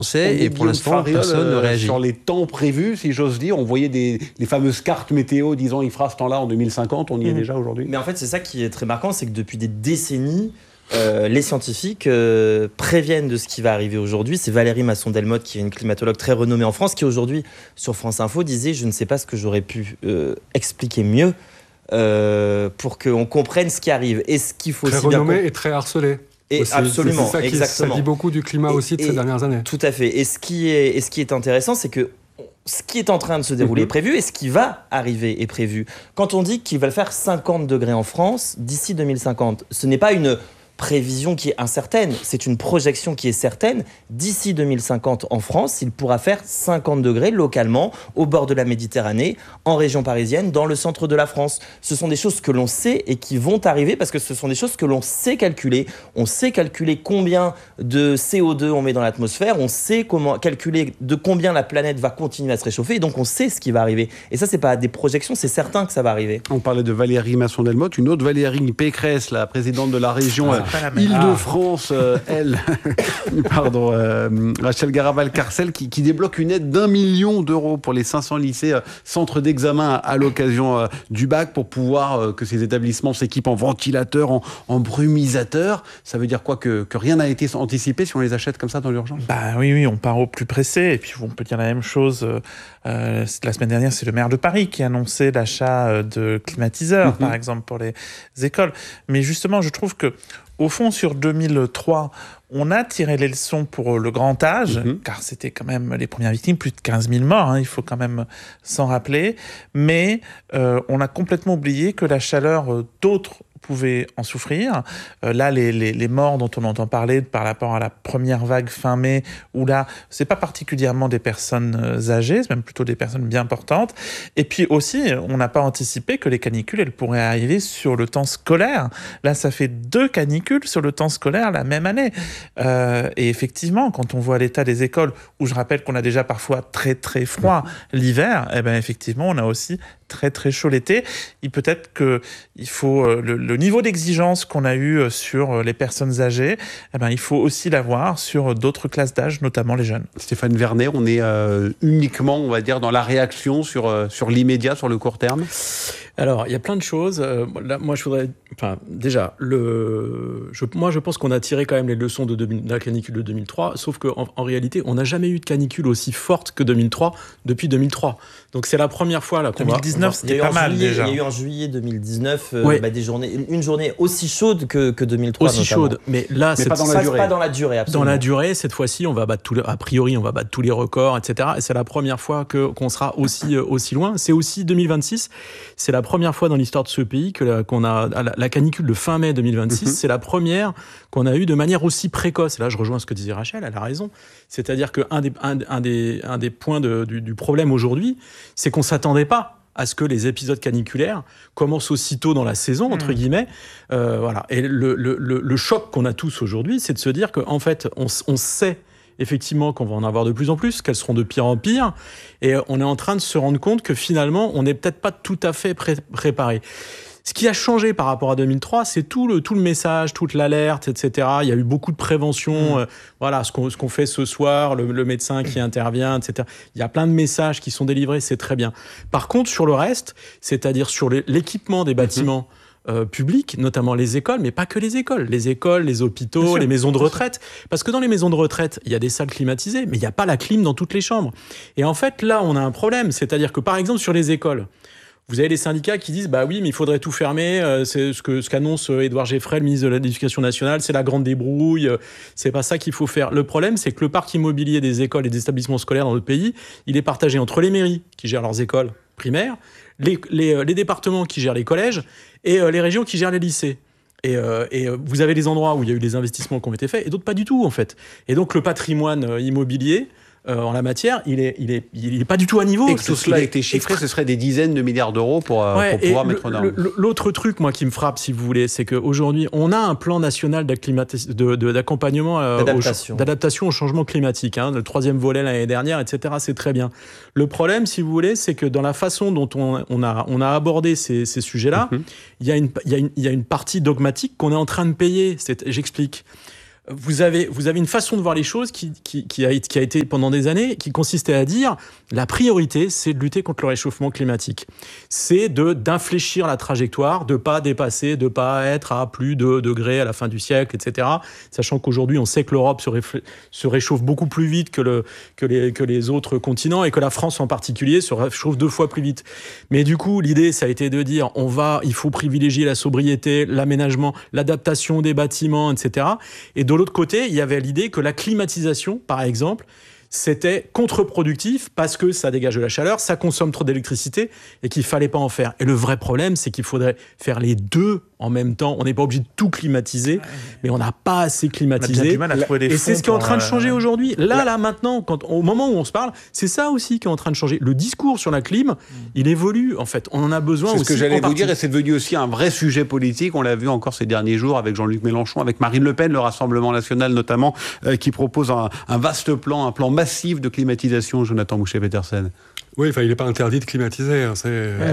Et pour l'instant, personne ne réagit. Sur les temps prévus, si j'ose dire, on voyait les fameuses cartes météo disant il fera ce temps-là en 2050, on y est déjà aujourd'hui. Mais en fait, c'est ça qui est très marquant, c'est que depuis des décennies, les scientifiques préviennent de ce qui va arriver aujourd'hui. C'est Valérie Masson-Delmotte, qui est une climatologue très renommée en France, qui aujourd'hui, sur France Info, disait « Je ne sais pas ce que j'aurais pu expliquer mieux pour qu'on comprenne ce qui arrive. » Et ce qu'il faut très renommée et très harcelée. Et absolument, c'est ça exactement. Ça dit beaucoup du climat aussi de ces dernières années. Tout à fait. Et ce qui est intéressant, c'est que ce qui est en train de se dérouler est prévu et ce qui va arriver est prévu. Quand on dit qu'il va faire 50 degrés en France d'ici 2050, ce n'est pas une prévision qui est incertaine, c'est une projection qui est certaine. D'ici 2050 en France, il pourra faire 50 degrés localement, au bord de la Méditerranée, en région parisienne, dans le centre de la France. Ce sont des choses que l'on sait et qui vont arriver parce que ce sont des choses que l'on sait calculer. On sait calculer combien de CO2 on met dans l'atmosphère, on sait comment calculer de combien la planète va continuer à se réchauffer, et donc on sait ce qui va arriver. Et ça, c'est pas des projections, c'est certain que ça va arriver. On parlait de Valérie Masson-Delmotte, une autre Valérie Pécresse, la présidente de la région Île-de-France, Rachel Garabal-Carcel, qui débloque une aide d'1 million d'euros pour les 500 lycées centres d'examen à l'occasion du bac pour pouvoir que ces établissements s'équipent en ventilateurs, en brumisateurs. Ça veut dire quoi, que rien n'a été anticipé si on les achète comme ça dans l'urgence ? Oui, on part au plus pressé. Et puis on peut dire la même chose. La semaine dernière, c'est le maire de Paris qui a annoncé l'achat de climatiseurs, par exemple, pour les écoles. Mais justement, je trouve que au fond, sur 2003, on a tiré les leçons pour le grand âge, car c'était quand même les premières victimes, plus de 15 000 morts, il faut quand même s'en rappeler. Mais on a complètement oublié que la chaleur d'autres pouvaient en souffrir. Là, les morts dont on entend parler par rapport à la première vague fin mai, où là, c'est pas particulièrement des personnes âgées, c'est même plutôt des personnes bien portantes. Et puis aussi, on n'a pas anticipé que les canicules, elles pourraient arriver sur le temps scolaire. Là, ça fait 2 canicules sur le temps scolaire la même année. Et effectivement, quand on voit l'état des écoles, où je rappelle qu'on a déjà parfois très très froid l'hiver, effectivement, on a aussi très très chaud l'été. Et peut-être qu'il faut le niveau d'exigence qu'on a eu sur les personnes âgées, il faut aussi l'avoir sur d'autres classes d'âge, notamment les jeunes. Stéphane Vernet, on est uniquement, on va dire, dans la réaction sur l'immédiat, sur le court terme. Alors, il y a plein de choses. Là, moi, je voudrais... déjà, je pense qu'on a tiré quand même les leçons de la canicule de 2003, sauf qu'en réalité, on n'a jamais eu de canicule aussi forte que 2003 depuis 2003. Donc, c'est la première fois là qu'on 2019, c'était pas mal déjà. Il y a eu en juillet 2020, une journée aussi chaude que 2003. Aussi notamment. Chaude, mais là, pas dans la durée, absolument. Dans la durée, cette fois-ci, on va battre a priori, on va battre tous les records, etc. Et c'est la première fois qu'on sera aussi loin. C'est aussi 2026. C'est la première fois dans l'histoire de ce pays qu'on a la canicule de fin mai 2026. C'est la première qu'on a eue de manière aussi précoce. Et là, je rejoins ce que disait Rachel, elle a raison. C'est-à-dire qu'un des points du problème aujourd'hui, c'est qu'on ne s'attendait pas à ce que les épisodes caniculaires commencent aussitôt dans la saison, entre guillemets. Voilà. Et le choc qu'on a tous aujourd'hui, c'est de se dire qu'en fait, on sait effectivement qu'on va en avoir de plus en plus, qu'elles seront de pire en pire, et on est en train de se rendre compte que finalement, on n'est peut-être pas tout à fait préparé. Ce qui a changé par rapport à 2003, c'est tout le message, toute l'alerte, etc. Il y a eu beaucoup de prévention, voilà, ce qu'on fait ce soir, le médecin qui intervient, etc. Il y a plein de messages qui sont délivrés, c'est très bien. Par contre, sur le reste, c'est-à-dire sur l'équipement des bâtiments publics, notamment les écoles, mais pas que les écoles, les hôpitaux, les maisons de retraite. Parce que dans les maisons de retraite, il y a des salles climatisées, mais il n'y a pas la clim dans toutes les chambres. Et en fait, là, on a un problème. C'est-à-dire que, par exemple, sur les écoles, vous avez les syndicats qui disent bah oui, mais il faudrait tout fermer. C'est ce qu'annonce Édouard Geffray, le ministre de l'Éducation nationale. C'est la grande débrouille. C'est pas ça qu'il faut faire. Le problème, c'est que le parc immobilier des écoles et des établissements scolaires dans notre pays, il est partagé entre les mairies qui gèrent leurs écoles primaires, les départements qui gèrent les collèges et les régions qui gèrent les lycées. Et vous avez des endroits où il y a eu des investissements qui ont été faits et d'autres pas du tout en fait. Et donc le patrimoine immobilier en la matière, il est pas du tout à niveau. Et que tout cela a été chiffré, ce serait des dizaines de milliards d'euros pour pouvoir mettre en œuvre. L'autre truc, moi, qui me frappe, si vous voulez, c'est qu'aujourd'hui, on a un plan national d'accompagnement, d'adaptation au changement climatique. Le 3e volet l'année dernière, etc. C'est très bien. Le problème, si vous voulez, c'est que dans la façon dont on a abordé ces sujets-là, il y a une partie dogmatique qu'on est en train de payer. J'explique. vous avez une façon de voir les choses qui a été pendant des années, qui consistait à dire la priorité, c'est de lutter contre le réchauffement climatique. C'est d'infléchir la trajectoire, de pas dépasser, de pas être à plus de degrés à la fin du siècle, etc. Sachant qu'aujourd'hui, on sait que l'Europe se réchauffe beaucoup plus vite que les autres continents et que la France en particulier se réchauffe 2 fois plus vite. Mais du coup, l'idée, ça a été de dire il faut privilégier la sobriété, l'aménagement, l'adaptation des bâtiments, etc. Et de l'autre côté, il y avait l'idée que la climatisation, par exemple, c'était contre-productif parce que ça dégage de la chaleur, ça consomme trop d'électricité et qu'il fallait pas en faire. Et le vrai problème, c'est qu'il faudrait faire les deux en même temps. On n'est pas obligé de tout climatiser, mais on n'a pas assez climatisé. On a bien du mal à trouver des fonds. Et c'est ce qui est en train de changer aujourd'hui. Là, maintenant, au moment où on se parle, c'est ça aussi qui est en train de changer. Le discours sur la clim, il évolue, en fait. On en a besoin aussi. C'est ce que j'allais vous dire, et c'est devenu aussi un vrai sujet politique. On l'a vu encore ces derniers jours avec Jean-Luc Mélenchon, avec Marine Le Pen, le Rassemblement national notamment, qui propose un vaste plan, un plan massif de climatisation, Jonathan Boucher-Petersen. Oui, il n'est pas interdit de climatiser. Ça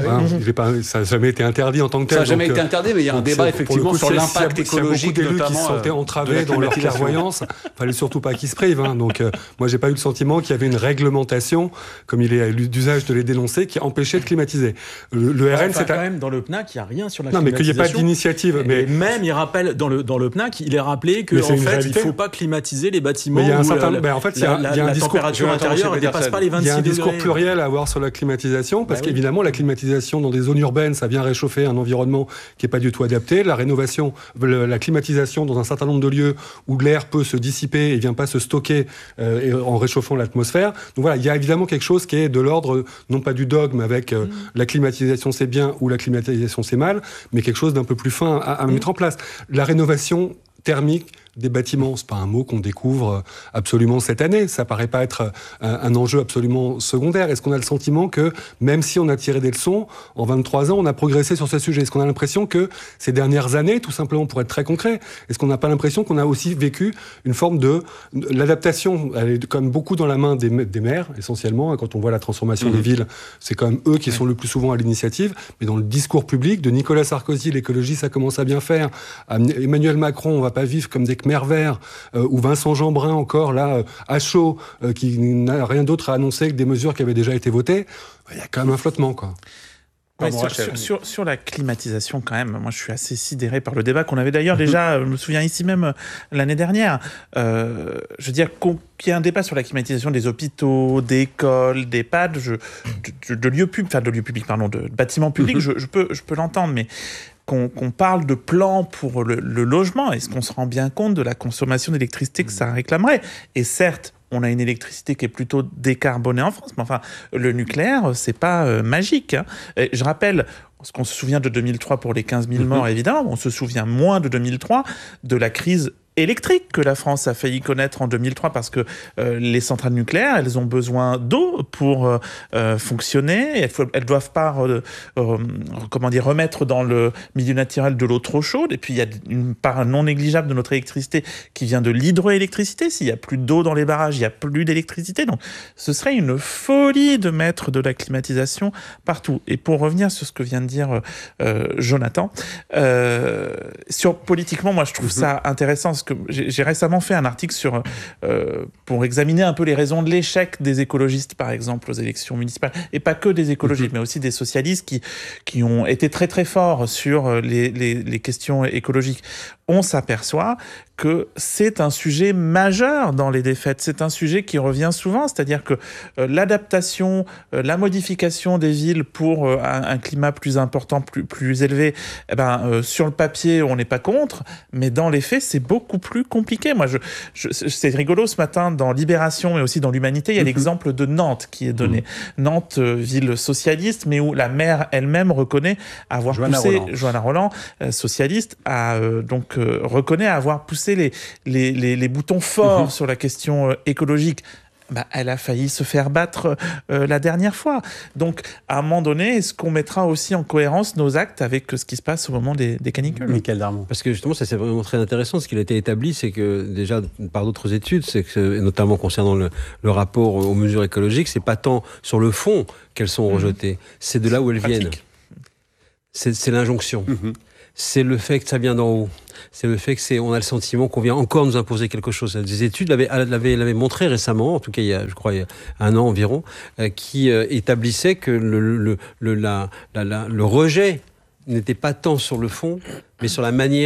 n'a jamais été interdit en tant que tel. Ça n'a jamais été interdit, mais il y a un débat effectivement sur l'impact écologique. Il y a beaucoup d'élus qui se sentaient entravés dans leur clairvoyance. Il ne fallait surtout pas qu'ils se privent. Donc, moi, je n'ai pas eu le sentiment qu'il y avait une réglementation, comme il est d'usage de les dénoncer, qui empêchait de climatiser. Le RN, c'est quand même dans le PNAC, il n'y a rien sur la climatisation. Non, mais qu'il n'y ait pas d'initiative. Mais même, il rappelle dans le PNAC, il est rappelé que en fait, il ne faut pas climatiser les bâtiments. Mais il y a un certain. En fait, il y a un discours. La température intérieure ne dépasse pas les 26 degrés. Il y a un discours pluriel à avoir sur la climatisation, parce qu'évidemment, la climatisation dans des zones urbaines, ça vient réchauffer un environnement qui n'est pas du tout adapté. La rénovation, la climatisation dans un certain nombre de lieux où l'air peut se dissiper et ne vient pas se stocker en réchauffant l'atmosphère. Donc voilà, il y a évidemment quelque chose qui est de l'ordre, non pas du dogme avec la climatisation c'est bien ou la climatisation c'est mal, mais quelque chose d'un peu plus fin à mettre en place. La rénovation thermique des bâtiments, c'est pas un mot qu'on découvre absolument cette année. Ça paraît pas être un enjeu absolument secondaire. Est-ce qu'on a le sentiment que, même si on a tiré des leçons, en 23 ans, on a progressé sur ce sujet? Est-ce qu'on a l'impression que ces dernières années, tout simplement pour être très concret, est-ce qu'on n'a pas l'impression qu'on a aussi vécu une forme de l'adaptation? Elle est quand même beaucoup dans la main des maires, essentiellement. Quand on voit la transformation des villes, c'est quand même eux qui sont le plus souvent à l'initiative. Mais dans le discours public de Nicolas Sarkozy, l'écologie, ça commence à bien faire. À Emmanuel Macron, on va pas vivre comme des Khmer verts, ou Vincent Jeanbrun encore là à chaud, qui n'a rien d'autre à annoncer que des mesures qui avaient déjà été votées. Il y a quand même un flottement, quoi. Ouais, sur la climatisation, quand même, moi je suis assez sidéré par le débat qu'on avait d'ailleurs déjà, je me souviens ici même l'année dernière. Je veux dire, qu'il y ait un débat sur la climatisation des hôpitaux, des écoles, des EHPAD, de lieux publics, de bâtiments publics, je peux l'entendre, mais qu'on parle de plan pour le logement, est-ce qu'on se rend bien compte de la consommation d'électricité que ça réclamerait? Et certes, on a une électricité qui est plutôt décarbonée en France, mais enfin, le nucléaire, c'est pas magique. Hein. Et je rappelle, parce qu'on se souvient de 2003 pour les 15 000 morts, évidemment, on se souvient moins de 2003, de la crise électrique que la France a failli connaître en 2003 parce que les centrales nucléaires, elles ont besoin d'eau pour fonctionner. Elles doivent pas remettre dans le milieu naturel de l'eau trop chaude. Et puis il y a une part non négligeable de notre électricité qui vient de l'hydroélectricité. S'il y a plus d'eau dans les barrages, il y a plus d'électricité. Donc ce serait une folie de mettre de la climatisation partout. Et pour revenir sur ce que vient de dire Jonathan, politiquement, moi je trouve ça intéressant. Que j'ai récemment fait un article pour examiner un peu les raisons de l'échec des écologistes, par exemple, aux élections municipales. Et pas que des écologistes, mais aussi des socialistes qui ont été très très forts sur les questions écologiques. On s'aperçoit que c'est un sujet majeur dans les défaites. C'est un sujet qui revient souvent, c'est-à-dire que l'adaptation, la modification des villes pour un climat plus important, plus élevé, sur le papier, on n'est pas contre, mais dans les faits, c'est beaucoup plus compliqué. Moi, c'est rigolo, ce matin, dans Libération et aussi dans l'Humanité, il y a l'exemple de Nantes qui est donné. Nantes, ville socialiste, mais où la maire elle-même reconnaît avoir Johanna Rolland, socialiste, reconnaît avoir poussé les boutons forts sur la question écologique. Elle a failli se faire battre la dernière fois. Donc, à un moment donné, est-ce qu'on mettra aussi en cohérence nos actes avec ce qui se passe au moment des canicules? Michael Darmon. Parce que justement, ça c'est vraiment très intéressant. Ce qui a été établi, c'est que déjà, par d'autres études, c'est que, notamment concernant le rapport aux mesures écologiques, c'est pas tant sur le fond qu'elles sont rejetées, c'est de là où elles viennent. C'est l'injonction. c'est le fait que ça vient d'en haut. C'est le fait qu'on a le sentiment qu'on vient encore nous imposer quelque chose. Des études l'avaient montré récemment, en tout cas il y a 1 an environ, qui établissait que le rejet n'était pas tant sur le fond, mais sur la manière